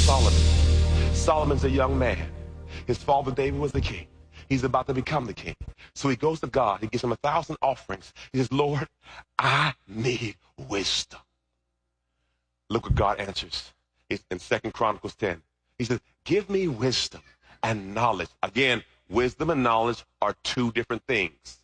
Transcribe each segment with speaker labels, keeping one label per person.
Speaker 1: Solomon. Solomon's a young man. His father David was the king. He's about to become the king. So he goes to God. He gives him 1,000 offerings. He says, Lord, I need wisdom. Look what God answers. It's in 2 Chronicles 10. He says, give me wisdom and knowledge. Again, wisdom and knowledge are two different things.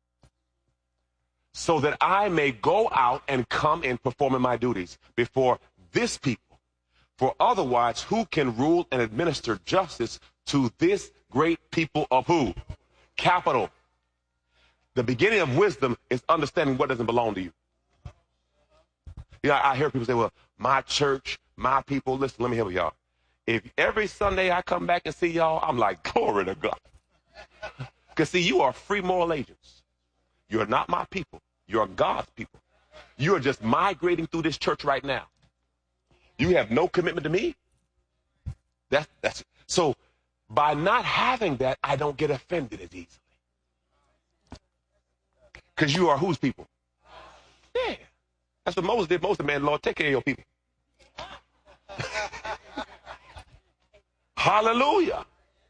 Speaker 1: So that I may go out and come in performing my duties before this people. For otherwise, who can rule and administer justice to this great people of who? Capital. The beginning of wisdom is understanding what doesn't belong to you. You know, I hear people say, well, my church, my people. Listen, let me help y'all. If every Sunday I come back and see y'all, I'm like, glory to God. Because see, you are free moral agents. You're not my people. You're God's people. You are just migrating through this church right now. You have no commitment to me. That's so by not having that, I don't get offended as easily. Because you are whose people? Yeah. That's what Moses did. Moses, man, Lord, take care of your people. Hallelujah.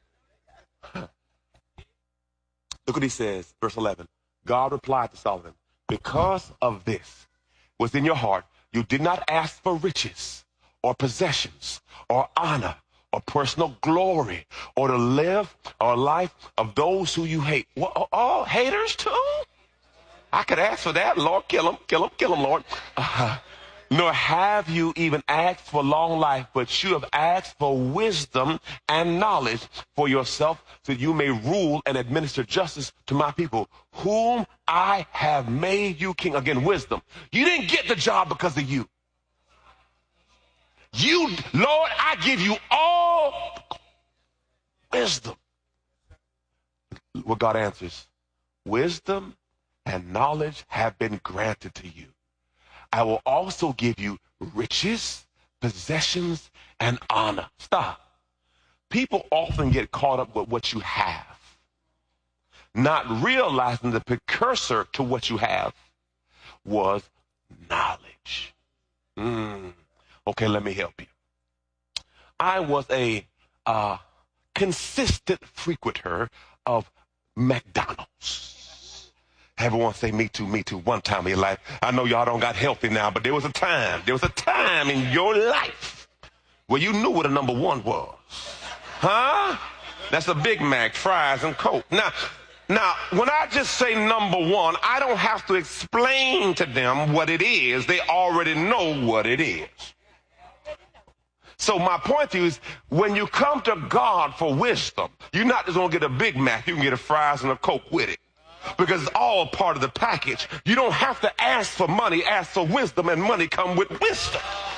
Speaker 1: Look what he says, verse 11. God replied to Solomon, because of this was in your heart, you did not ask for riches or possessions or honor or personal glory or to live a life of those who you hate. Well, oh, haters too? I could ask for that. Lord, kill them, Lord. Nor have you even asked for long life, but you have asked for wisdom and knowledge for yourself so that you may rule and administer justice to my people, whom I have made you king. Again, wisdom. You didn't get the job because of you. Lord, I give you all wisdom. What God answers, wisdom and knowledge have been granted to you. I will also give you riches, possessions, and honor. Stop. People often get caught up with what you have, not realizing the precursor to what you have was knowledge. Okay, let me help you. I was a consistent frequenter of McDonald's. Everyone say, me too, one time in your life. I know y'all don't got healthy now, but there was a time in your life where you knew what a number one was. Huh? That's a Big Mac, fries, and Coke. Now, when I just say number one, I don't have to explain to them what it is. They already know what it is. So my point to you is, when you come to God for wisdom, you're not just going to get a Big Mac. You can get a fries and a Coke with it. Because it's all part of the package. You don't have to ask for money, ask for wisdom, and money come with wisdom.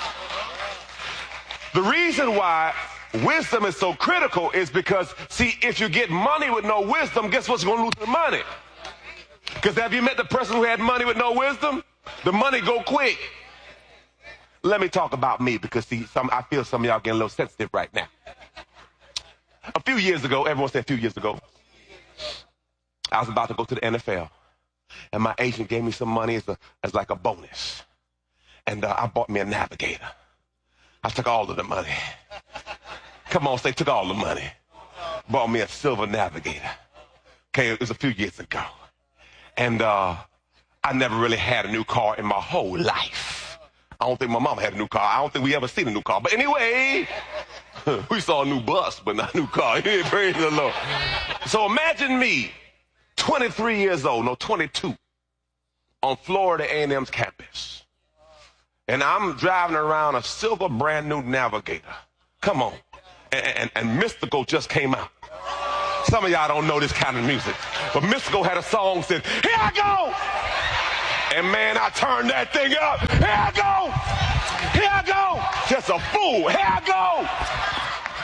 Speaker 1: The reason why wisdom is so critical is because, see, if you get money with no wisdom, guess what's going to lose the money? Because have you met the person who had money with no wisdom? The money go quick. Let me talk about me, because see, I feel some of y'all getting a little sensitive right now. A few years ago, everyone said a few years ago, I was about to go to the NFL, and my agent gave me some money as like a bonus. And I bought me a Navigator. I took all of the money. Come on, say, took all the money. Bought me a silver Navigator. Okay, it was a few years ago. And I never really had a new car in my whole life. I don't think my mama had a new car. I don't think we ever seen a new car. But anyway, we saw a new bus, but not a new car. Praise the Lord. So imagine me, 23 years old, no, 22, on Florida A&M's campus. And I'm driving around a silver brand new Navigator. Come on. And Mystical just came out. Some of y'all don't know this kind of music. But Mystical had a song that said, here I go. And man, I turned that thing up. Here I go. Here I go. Just a fool. Here I go.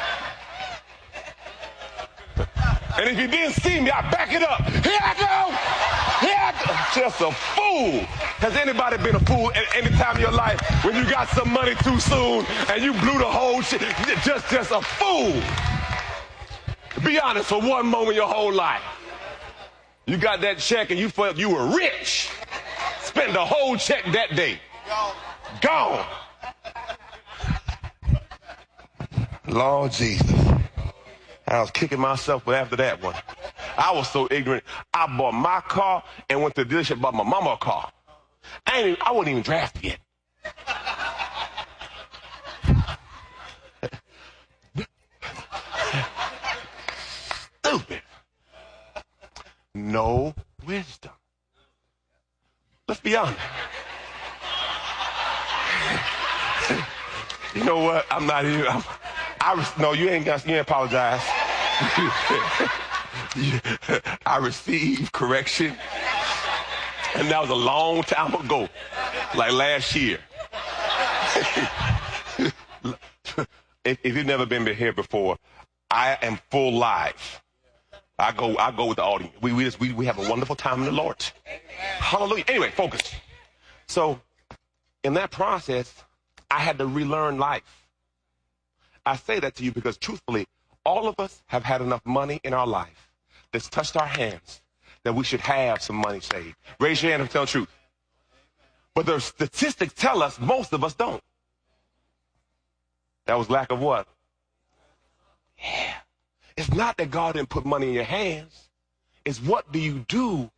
Speaker 1: And if you didn't see me, I back it up. Here I go. Here I go. Just a fool. Has anybody been a fool at any time in your life when you got some money too soon and you blew the whole shit? Just a fool. Be honest for one moment your whole life. You got that check and you felt you were rich. Spend the whole check that day. Gone. Lord Jesus. I was kicking myself after that one. I was so ignorant. I bought my car and went to the dealership and bought my mama a car. I wasn't even drafted yet. Stupid. No wisdom. Let's be honest. You know what? I'm not even. No, you ain't apologize. I received correction, and that was a long time ago, like last year. If you've never been here before, I am full live. I go with the audience. We have a wonderful time in the Lord. Hallelujah. Anyway, focus. So, in that process, I had to relearn life. I say that to you because, truthfully, all of us have had enough money in our life that's touched our hands that we should have some money saved. Raise your hand and tell the truth. But the statistics tell us most of us don't. That was lack of what? Yeah. It's not that God didn't put money in your hands. It's what do you do?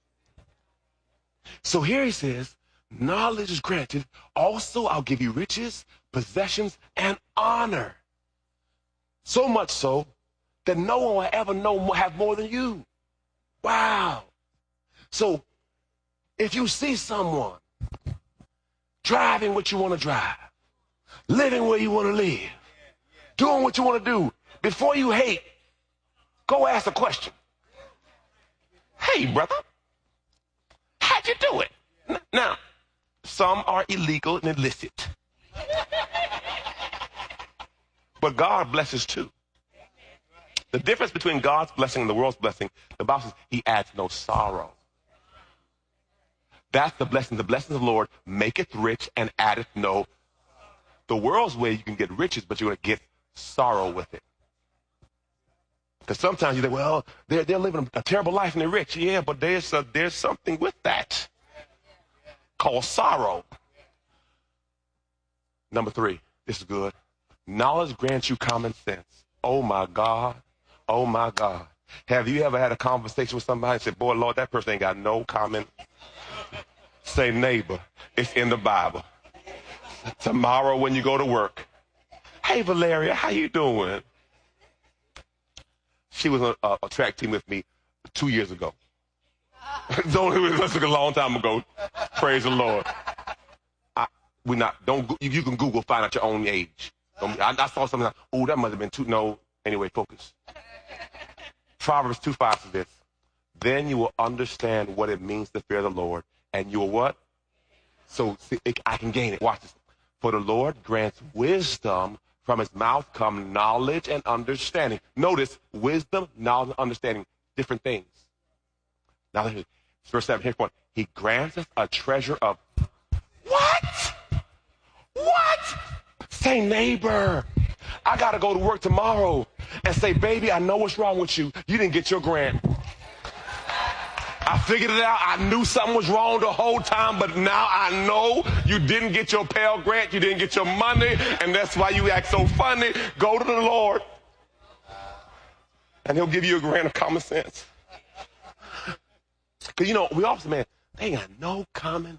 Speaker 1: So here he says, knowledge is granted. Also, I'll give you riches, possessions, and honor. So much so that no one will ever have more than you. Wow. So if you see someone driving what you want to drive, living where you want to live, doing what you want to do, before you hate, go ask a question. Hey, brother, how'd you do it? Now, some are illegal and illicit. But God blesses too. The difference between God's blessing and the world's blessing, the Bible says he adds no sorrow. That's the blessing. The blessing of the Lord maketh rich and addeth no. The world's way you can get riches, but you're going to get sorrow with it. Because sometimes you think, well, they're living a terrible life and they're rich. Yeah, but there's something with that called sorrow. Number 3, this is good. Knowledge grants you common sense. Oh, my God. Oh, my God. Have you ever had a conversation with somebody and said, boy, Lord, that person ain't got no common? Say, neighbor, it's in the Bible. Tomorrow when you go to work, hey, Valeria, how you doing? She was on a track team with me 2 years ago. That's a long time ago. Praise the Lord. You can Google, find out your own age. I saw something like, oh, that must have been no. Anyway, focus. Proverbs 2:5 says this. Then you will understand what it means to fear the Lord. And you will what? So see, I can gain it. Watch this. For the Lord grants wisdom. From his mouth come knowledge and understanding. Notice, wisdom, knowledge, and understanding, different things. Now, verse 7, here's one. He grants us a treasure of what? What? Say, neighbor, I got to go to work tomorrow and say, baby, I know what's wrong with you. You didn't get your grant. I figured it out. I knew something was wrong the whole time, but now I know you didn't get your Pell Grant. You didn't get your money, and that's why you act so funny. Go to the Lord, and he'll give you a grant of common sense. Because, we often, man, they ain't got no common.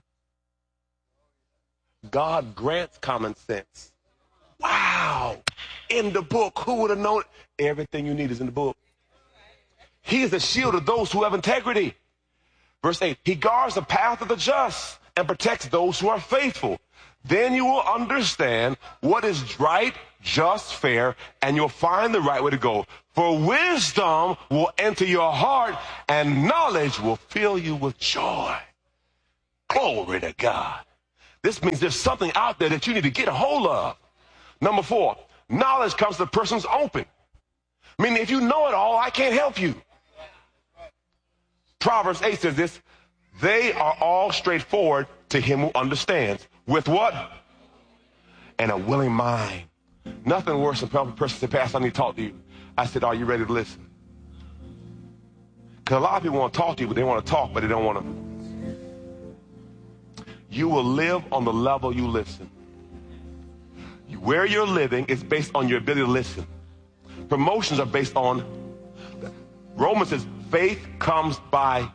Speaker 1: God grants common sense. Wow. In the book, who would have known it? Everything you need is in the book. He is a shield of those who have integrity. Verse 8, he guards the path of the just and protects those who are faithful. Then you will understand what is right, just, fair, and you'll find the right way to go. For wisdom will enter your heart, and knowledge will fill you with joy. Glory to God. This means there's something out there that you need to get a hold of. Number 4, knowledge comes to the person's open. Meaning if you know it all, I can't help you. Proverbs 8 says this, they are all straightforward to him who understands. With what? And a willing mind. Nothing worse than a person said, Pastor, I need to talk to you. I said, are you ready to listen? Because a lot of people want to talk to you, but they want to talk, but they don't want to. You will live on the level you listen. Where you're living is based on your ability to listen. Promotions are based on, Romans says, faith comes by.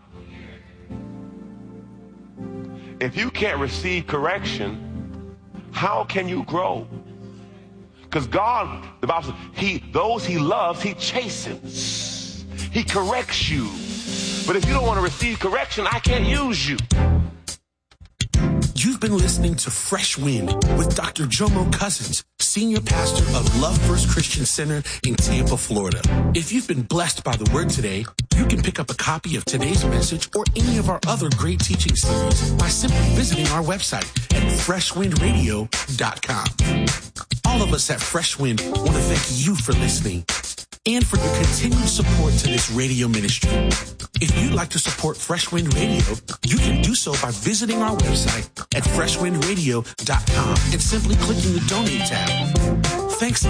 Speaker 1: If you can't receive correction, how can you grow? Because God, the Bible says, those he loves, he chastens. He corrects you. But if you don't want to receive correction, I can't use you.
Speaker 2: You've been listening to Fresh Wind with Dr. Jomo Cousins, Senior Pastor of Love First Christian Center in Tampa, Florida. If you've been blessed by the word today, you can pick up a copy of today's message or any of our other great teaching series by simply visiting our website at freshwindradio.com. All of us at Fresh Wind want to thank you for listening and for your continued support to this radio ministry. If you'd like to support Fresh Wind Radio, you can do so by visiting our website at freshwindradio.com and simply clicking the donate tab. Thanks